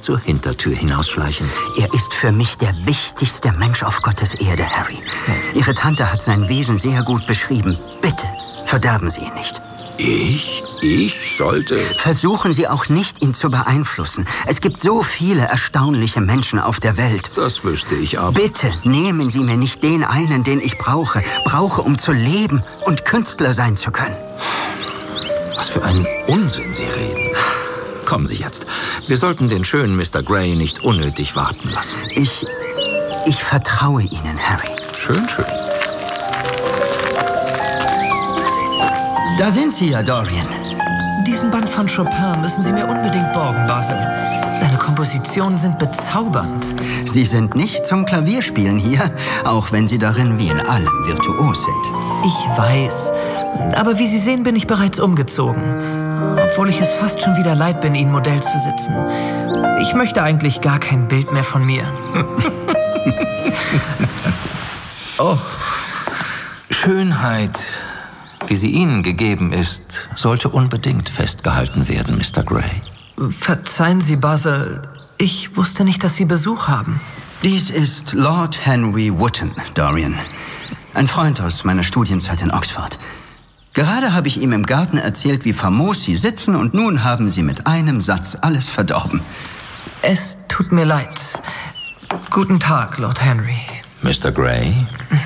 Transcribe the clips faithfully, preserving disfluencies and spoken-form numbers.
nicht zur Hintertür hinausschleichen. Er ist für mich der wichtigste Mensch auf Gottes Erde, Harry. Ihre Tante hat sein Wesen sehr gut beschrieben. Bitte, verderben Sie ihn nicht. Ich? Ich sollte... Versuchen Sie auch nicht, ihn zu beeinflussen. Es gibt so viele erstaunliche Menschen auf der Welt. Das wüsste ich aber. Bitte nehmen Sie mir nicht den einen, den ich brauche. Brauche, um zu leben und Künstler sein zu können. Was für einen Unsinn Sie reden. Kommen Sie jetzt. Wir sollten den schönen Mister Gray nicht unnötig warten lassen. Ich... ich vertraue Ihnen, Harry. Schön, schön. Da sind Sie ja, Dorian. Diesen Band von Chopin müssen Sie mir unbedingt borgen, Basil. Seine Kompositionen sind bezaubernd. Sie sind nicht zum Klavierspielen hier, auch wenn Sie darin wie in allem virtuos sind. Ich weiß, aber wie Sie sehen, bin ich bereits umgezogen. Obwohl ich es fast schon wieder leid bin, Ihnen Modell zu sitzen. Ich möchte eigentlich gar kein Bild mehr von mir. Oh. Schönheit, wie sie Ihnen gegeben ist, sollte unbedingt festgehalten werden, Mister Gray. Verzeihen Sie, Basil. Ich wusste nicht, dass Sie Besuch haben. Dies ist Lord Henry Wotton, Dorian. Ein Freund aus meiner Studienzeit in Oxford. Gerade habe ich ihm im Garten erzählt, wie famos Sie sitzen, und nun haben Sie mit einem Satz alles verdorben. Es tut mir leid. Guten Tag, Lord Henry. Mister Gray?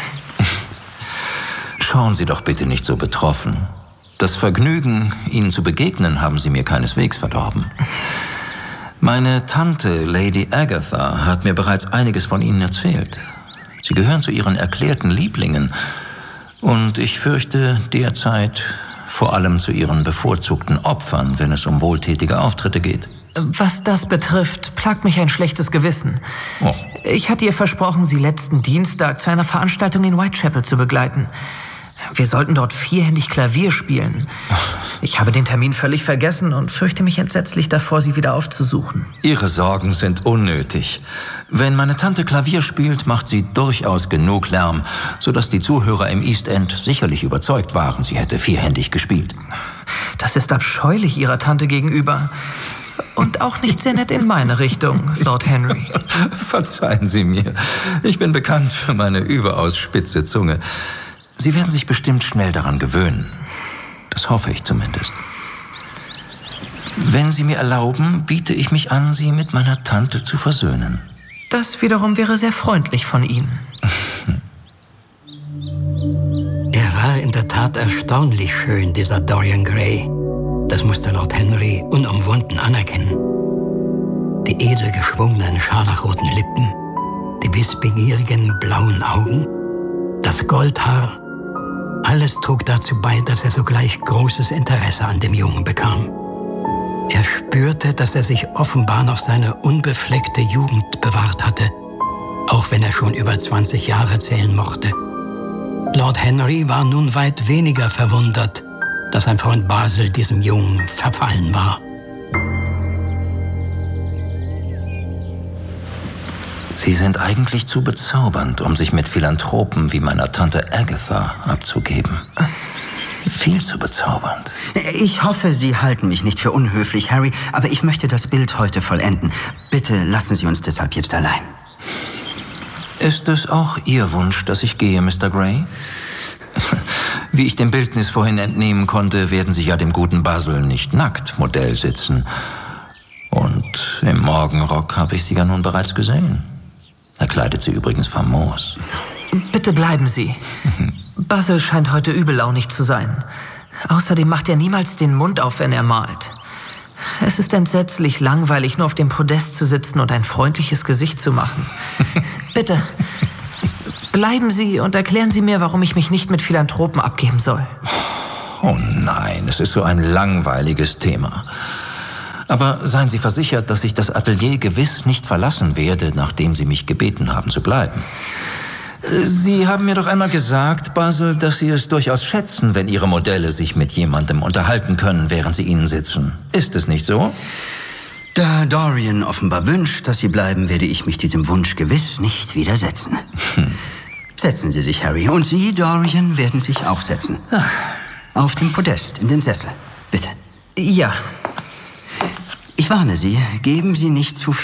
Schauen Sie doch bitte nicht so betroffen. Das Vergnügen, Ihnen zu begegnen, haben Sie mir keineswegs verdorben. Meine Tante, Lady Agatha, hat mir bereits einiges von Ihnen erzählt. Sie gehören zu ihren erklärten Lieblingen. Und ich fürchte derzeit vor allem zu ihren bevorzugten Opfern, wenn es um wohltätige Auftritte geht. Was das betrifft, plagt mich ein schlechtes Gewissen. Oh. Ich hatte ihr versprochen, Sie letzten Dienstag zu einer Veranstaltung in Whitechapel zu begleiten. Wir sollten dort vierhändig Klavier spielen. Ich habe den Termin völlig vergessen und fürchte mich entsetzlich davor, Sie wieder aufzusuchen. Ihre Sorgen sind unnötig. Wenn meine Tante Klavier spielt, macht sie durchaus genug Lärm, sodass die Zuhörer im East End sicherlich überzeugt waren, sie hätte vierhändig gespielt. Das ist abscheulich Ihrer Tante gegenüber. Und auch nicht sehr nett in meine Richtung, Lord Henry. Verzeihen Sie mir. Ich bin bekannt für meine überaus spitze Zunge. Sie werden sich bestimmt schnell daran gewöhnen. Das hoffe ich zumindest. Wenn Sie mir erlauben, biete ich mich an, Sie mit meiner Tante zu versöhnen. Das wiederum wäre sehr freundlich von Ihnen. Er war in der Tat erstaunlich schön, dieser Dorian Gray. Das musste Lord Henry unumwunden anerkennen. Die edel geschwungenen scharlachroten Lippen, die wissbegierigen blauen Augen, das Goldhaar. Alles trug dazu bei, dass er sogleich großes Interesse an dem Jungen bekam. Er spürte, dass er sich offenbar noch seine unbefleckte Jugend bewahrt hatte, auch wenn er schon über zwanzig Jahre zählen mochte. Lord Henry war nun weit weniger verwundert, dass sein Freund Basil diesem Jungen verfallen war. Sie sind eigentlich zu bezaubernd, um sich mit Philanthropen wie meiner Tante Agatha abzugeben. Viel zu bezaubernd. Ich hoffe, Sie halten mich nicht für unhöflich, Harry, aber ich möchte das Bild heute vollenden. Bitte lassen Sie uns deshalb jetzt allein. Ist es auch Ihr Wunsch, dass ich gehe, Mister Gray? Wie ich dem Bildnis vorhin entnehmen konnte, werden Sie ja dem guten Basil nicht nackt Modell sitzen. Und im Morgenrock habe ich Sie ja nun bereits gesehen. Er kleidet sie übrigens famos. Bitte bleiben Sie. Basil scheint heute übellaunig zu sein. Außerdem macht er niemals den Mund auf, wenn er malt. Es ist entsetzlich langweilig, nur auf dem Podest zu sitzen und ein freundliches Gesicht zu machen. Bitte, bleiben Sie und erklären Sie mir, warum ich mich nicht mit Philanthropen abgeben soll. Oh nein, es ist so ein langweiliges Thema. Aber seien Sie versichert, dass ich das Atelier gewiss nicht verlassen werde, nachdem Sie mich gebeten haben zu bleiben. Sie haben mir doch einmal gesagt, Basil, dass Sie es durchaus schätzen, wenn Ihre Modelle sich mit jemandem unterhalten können, während sie Ihnen sitzen. Ist es nicht so? Da Dorian offenbar wünscht, dass Sie bleiben, werde ich mich diesem Wunsch gewiss nicht widersetzen. Hm. Setzen Sie sich, Harry. Und Sie, Dorian, werden sich auch setzen. Auf dem Podest, in den Sessel. Bitte. Ja. Ich warne Sie, geben Sie nicht zu viel.